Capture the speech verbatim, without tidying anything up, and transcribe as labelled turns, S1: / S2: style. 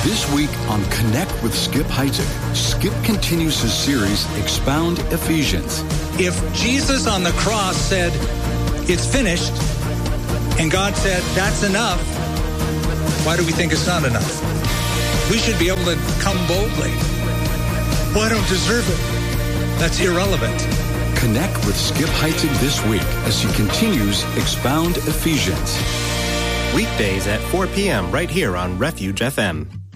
S1: This week on Connect with Skip Heitzig, Skip continues his series, Expound Ephesians.
S2: If Jesus on the cross said, it's finished, and God said, that's enough, why do we think it's not enough? We should be able to come boldly. Well, I don't deserve it. That's irrelevant.
S1: Connect with Skip Heitzig this week as he continues Expound Ephesians.
S3: Weekdays at four p.m. right here on Refuge F M.